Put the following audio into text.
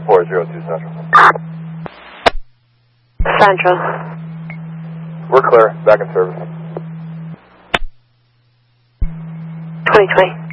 402 Central. Central. We're clear. Back in service. 2020.